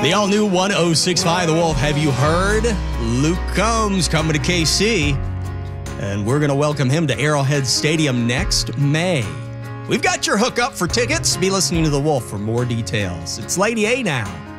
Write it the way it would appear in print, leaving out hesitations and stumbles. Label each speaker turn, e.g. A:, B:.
A: The all-new 106.5 The Wolf. Have you heard? Luke Combs coming to KC. And we're going to welcome him to Arrowhead Stadium next May. We've got your hookup for tickets. Be listening to The Wolf for more details. It's Lady A now.